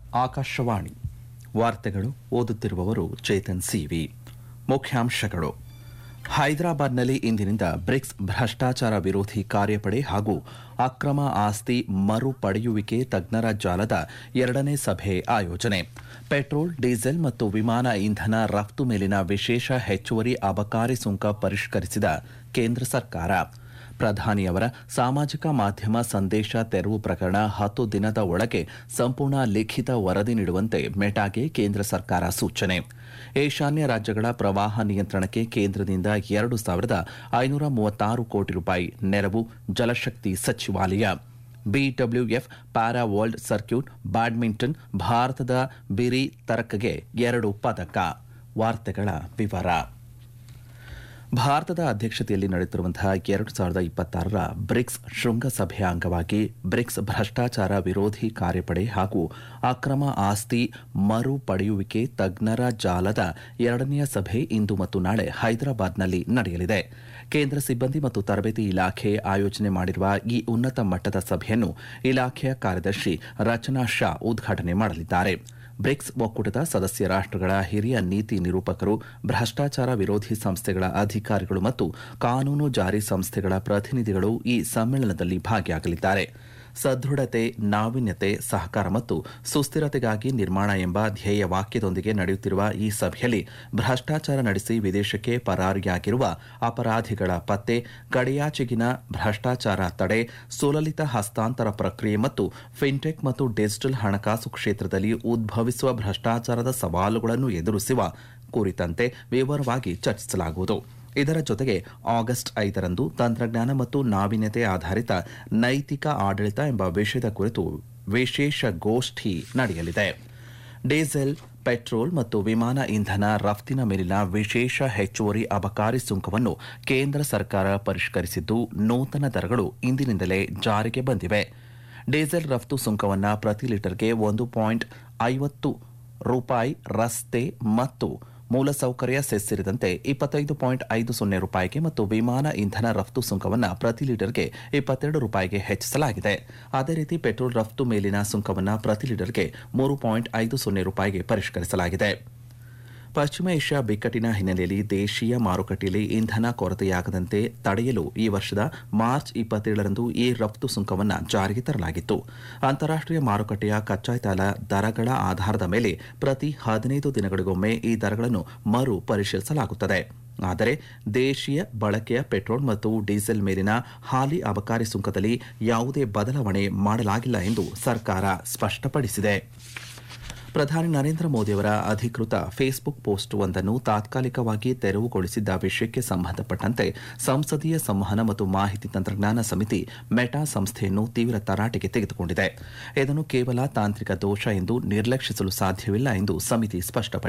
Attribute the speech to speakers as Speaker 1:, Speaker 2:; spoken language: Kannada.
Speaker 1: ಆಕಾಶವಾಣಿ ವಾರ್ತೆಗಳು ಓದುತ್ತಿರುವವರು ಚೇತನ್ ಸಿವಿ. ಮುಖ್ಯಾಂಶಗಳು: ಹೈದರಾಬಾದ್ನಲ್ಲಿ ಇಂದಿನಿಂದ ಬ್ರಿಕ್ಸ್ ಭ್ರಷ್ಟಾಚಾರ ವಿರೋಧಿ ಕಾರ್ಯಪಡೆ ಹಾಗೂ ಅಕ್ರಮ ಆಸ್ತಿ ಮರುಪಡೆಯುವಿಕೆ ತಜ್ಞರ ಜಾಲದ 2ನೇ ಸಭೆ ಆಯೋಜನೆ. ಪೆಟ್ರೋಲ್, ಡೀಸೆಲ್ ಮತ್ತು ವಿಮಾನ ಇಂಧನ ರಫ್ತು ಮೇಲಿನ ವಿಶೇಷ ಹೆಚ್ಚುವರಿ ಅಬಕಾರಿ ಸುಂಕ ಪರಿಷ್ಕರಿಸಿದ ಕೇಂದ್ರ ಸರ್ಕಾರ. ಪ್ರಧಾನಿಯವರ ಸಾಮಾಜಿಕ ಮಾಧ್ಯಮ ಸಂದೇಶ ತೆರವು ಪ್ರಕರಣ 10 ದಿನದ ಒಳಗೆ ಸಂಪೂರ್ಣ ಲಿಖಿತ ವರದಿ ನೀಡುವಂತೆ ಮೆಟಾಗೆ ಕೇಂದ್ರ ಸರ್ಕಾರ ಸೂಚನೆ. ಈಶಾನ್ಯ ರಾಜ್ಯಗಳ ಪ್ರವಾಹ ನಿಯಂತ್ರಣಕ್ಕೆ ಕೇಂದ್ರದಿಂದ 2,536 ಕೋಟಿ ರೂಪಾಯಿ ನೆರವು ಜಲಶಕ್ತಿ ಸಚಿವಾಲಯ. BWF para world circuit badminton ಭಾರತದ ಬಿರಿ ತರಕಗೆ 2 ಪದಕ. ವಾರ್ತೆಗಳ ವಿವರ. ಭಾರತದ ಅಧ್ಯಕ್ಷತೆಯಲ್ಲಿ ನಡೆಯುತ್ತಿರುವಂತಹ 2026ರ ಬ್ರಿಕ್ಸ್ ಶೃಂಗಸಭೆಯ ಅಂಗವಾಗಿ ಬ್ರಿಕ್ಸ್ ಭ್ರಷ್ಟಾಚಾರ ವಿರೋಧಿ ಕಾರ್ಯಪಡೆ ಹಾಗೂ ಅಕ್ರಮ ಆಸ್ತಿ ಮರುಪಡೆಯುವಿಕೆ ತಜ್ಞರ ಜಾಲದ 2ನೇ ಸಭೆ ಇಂದು ಮತ್ತು ನಾಳೆ ಹೈದರಾಬಾದ್ನಲ್ಲಿ ನಡೆಯಲಿದೆ. ಕೇಂದ್ರ ಸಿಬ್ಬಂದಿ ಮತ್ತು ತರಬೇತಿ ಇಲಾಖೆ ಆಯೋಜನೆ ಮಾಡಿರುವ ಈ ಉನ್ನತ ಮಟ್ಟದ ಸಭೆಯನ್ನು ಇಲಾಖೆಯ ಕಾರ್ಯದರ್ಶಿ ರಚನಾ ಶಾ ಉದ್ಘಾಟನೆ ಮಾಡಲಿದ್ದಾರೆ. ಬ್ರಿಕ್ಸ್ ಒಕ್ಕೂಟದ ಸದಸ್ಯ ರಾಷ್ಟ್ರಗಳ ಹಿರಿಯ ನೀತಿ ನಿರೂಪಕರು, ಭ್ರಷ್ಟಾಚಾರ ವಿರೋಧಿ ಸಂಸ್ಥೆಗಳ ಅಧಿಕಾರಿಗಳು ಮತ್ತು ಕಾನೂನು ಜಾರಿ ಸಂಸ್ಥೆಗಳ ಪ್ರತಿನಿಧಿಗಳು ಈ ಸಮ್ಮೇಳನದಲ್ಲಿ ಭಾಗಿಯಾಗಲಿದ್ದಾರೆ. ಸದೃಢತೆ, ನಾವೀನ್ಯತೆ, ಸಹಕಾರ ಮತ್ತು ಸುಸ್ಥಿರತೆಗಾಗಿ ನಿರ್ಮಾಣ ಎಂಬ ಧ್ಯೇಯ ವಾಕ್ಯದೊಂದಿಗೆ ನಡೆಯುತ್ತಿರುವ ಈ ಸಭೆಯಲ್ಲಿ ಭ್ರಷ್ಟಾಚಾರ ನಡೆಸಿ ವಿದೇಶಕ್ಕೆ ಪರಾರಿಯಾಗಿರುವ ಅಪರಾಧಿಗಳ ಪತ್ತೆ, ಗಡಿಯಾಚೆಗಿನ ಭ್ರಷ್ಟಾಚಾರ ತಡೆ, ಸುಲಲಿತ ಹಸ್ತಾಂತರ ಪ್ರಕ್ರಿಯೆ ಮತ್ತು ಫಿನ್ಟೆಕ್ ಮತ್ತು ಡಿಜಿಟಲ್ ಹಣಕಾಸು ಕ್ಷೇತ್ರದಲ್ಲಿ ಉದ್ಭವಿಸುವ ಭ್ರಷ್ಟಾಚಾರದ ಸವಾಲುಗಳನ್ನು ಎದುರಿಸುವ ಕುರಿತಂತೆ ವಿವರವಾಗಿ ಚರ್ಚಿಸಲಾಗುವುದು. ಇದರ ಜೊತೆಗೆ ಆಗಸ್ಟ್ 5ರಂದು ತಂತ್ರಜ್ಞಾನ ಮತ್ತು ನಾವೀನ್ಯತೆ ಆಧಾರಿತ ನೈತಿಕ ಆಡಳಿತ ಎಂಬ ವಿಷಯದ ಕುರಿತು ವಿಶೇಷ ಗೋಷ್ಠಿ ನಡೆಯಲಿದೆ. ಡೀಸೆಲ್, ಪೆಟ್ರೋಲ್ ಮತ್ತು ವಿಮಾನ ಇಂಧನ ರಫ್ತಿನ ಮೇಲಿನ ವಿಶೇಷ ಹೆಚ್ಚುವರಿ ಅಬಕಾರಿ ಸುಂಕವನ್ನು ಕೇಂದ್ರ ಸರ್ಕಾರ ಪರಿಷ್ಕರಿಸಿದ್ದು, ನೂತನ ದರಗಳು ಇಂದಿನಿಂದಲೇ ಜಾರಿಗೆ ಬಂದಿವೆ. ಡೀಸೆಲ್ ರಫ್ತು ಸುಂಕವನ್ನು ಪ್ರತಿ ಲೀಟರ್ಗೆ 1.50 ರೂಪಾಯಿ, ರಸ್ತೆ ಮತ್ತು ಮೂಲಸೌಕರ್ಯ ಸೆಸ್ ಸೇರಿದಂತೆ 25.50 ರೂಪಾಯಿಗೆ ಮತ್ತು ವಿಮಾನ ಇಂಧನ ರಫ್ತು ಸುಂಕವನ್ನು ಪ್ರತಿ ಲೀಟರ್ಗೆ 22 ರೂಪಾಯಿಗೆ ಹೆಚ್ಚಿಸಲಾಗಿದೆ. ಅದೇ ರೀತಿ ಪೆಟ್ರೋಲ್ ರಫ್ತು ಮೇಲಿನ ಸುಂಕವನ್ನು ಪ್ರತಿ ಲೀಟರ್ಗೆ 3.50 ರೂಪಾಯಿಗೆ ಪರಿಷ್ಕರಿಸಲಾಗಿದೆ. ಪಶ್ಚಿಮ ಏಷ್ಯಾ ಬಿಕ್ಕಟ್ಟಿನ ಹಿನ್ನೆಲೆಯಲ್ಲಿ ದೇಶೀಯ ಮಾರುಕಟ್ಟೆಯಲ್ಲಿ ಇಂಧನ ಕೊರತೆಯಾಗದಂತೆ ತಡೆಯಲು ಈ ವರ್ಷದ ಮಾರ್ಚ್ 27ರಂದು ಈ ರಫ್ತು ಸುಂಕವನ್ನು ಜಾರಿಗೆ ತರಲಾಗಿತ್ತು. ಅಂತಾರಾಷ್ಟೀಯ ಮಾರುಕಟ್ಟೆಯ ಕಚ್ಚಾತೈಲ ದರಗಳ ಆಧಾರದ ಮೇಲೆ ಪ್ರತಿ 15 ದಿನಗಳಿಗೊಮ್ಮೆ ಈ ದರಗಳನ್ನು ಮರು ಪರಿಶೀಲಿಸಲಾಗುತ್ತದೆ. ಆದರೆ ದೇಶೀಯ ಬಳಕೆಯ ಪೆಟ್ರೋಲ್ ಮತ್ತು ಡೀಸೆಲ್ ಮೇಲಿನ ಹಾಲಿ ಅಬಕಾರಿ ಸುಂಕದಲ್ಲಿ ಯಾವುದೇ ಬದಲಾವಣೆ ಮಾಡಲಾಗಿಲ್ಲ ಎಂದು ಸರ್ಕಾರ ಸ್ಪಷ್ಟಪಡಿಸಿದೆ. ಪ್ರಧಾನಿ ನರೇಂದ್ರ ಮೋದಿಯವರ ಅಧಿಕೃತ ಫೇಸ್ಬುಕ್ ಪೋಸ್ಟ್ ಒಂದನ್ನು ತಾತ್ಕಾಲಿಕವಾಗಿ ತೆರವುಗೊಳಿಸಿದ್ದ ವಿಷಯಕ್ಕೆ ಸಂಬಂಧಪಟ್ಟಂತೆ ಸಂಸದೀಯ ಸಂವಹನ ಮತ್ತು ಮಾಹಿತಿ ತಂತ್ರಜ್ಞಾನ ಸಮಿತಿ ಮೆಟಾ ಸಂಸ್ಥೆಯನ್ನು ತೀವ್ರ ತರಾಟೆಗೆ ತೆಗೆದುಕೊಂಡಿದೆ. ಇದನ್ನು ಕೇವಲ ತಾಂತ್ರಿಕ ದೋಷ ಎಂದು ನಿರ್ಲಕ್ಷಿಸಲು ಸಾಧ್ಯವಿಲ್ಲ ಎಂದು ಸಮಿತಿ ಸ್ಪಷ್ಟಪಡಿಸಿದೆ.